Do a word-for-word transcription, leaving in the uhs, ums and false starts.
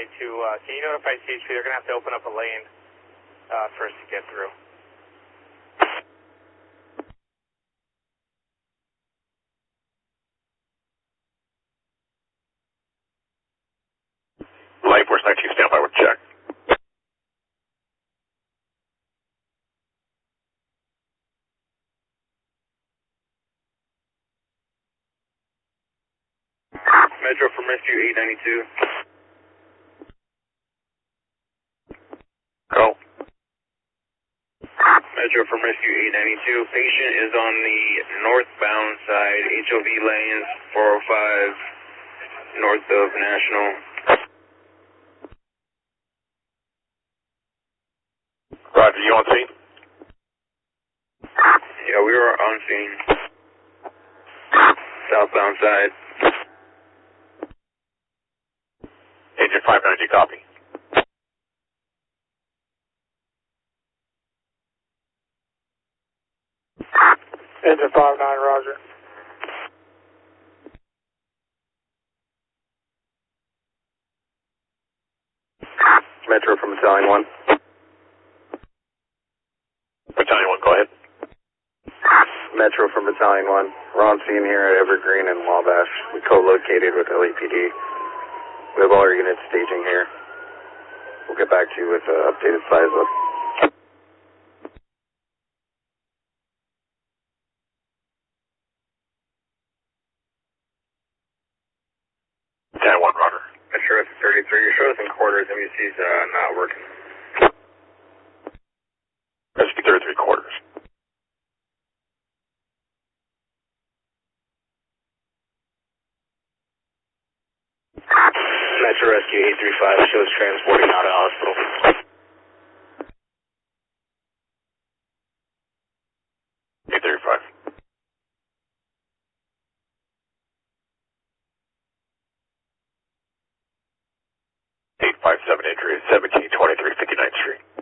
ninety-two, uh, can you notify C H P? They're going to have to open up a lane uh, for us to get through. Light Force nineteen, stand by with check. Metro from Rescue eight ninety-two. Go. Metro from Rescue eight ninety-two. Patient is on the northbound side, H O V lanes, four oh five, north of National. Roger, you on scene? Yeah, we were on scene. Southbound side. Engine five ninety, copy. Engine five nine, roger. Metro from Battalion one. Battalion one, go ahead. Metro from Battalion one. We're on scene here at Evergreen and Wabash. We co-located with L A P D. We have all our units staging here. We'll get back to you with an updated size up. ten one, roger. Metro F thirty-three, your show us in quarters. M U C's uh, not working. Rescue thirty-three quarters. Metro Rescue eight three five shows transporting out of hospital. eight thirty-five. eight five seven injury, seventeen twenty-three fifty-ninth Street.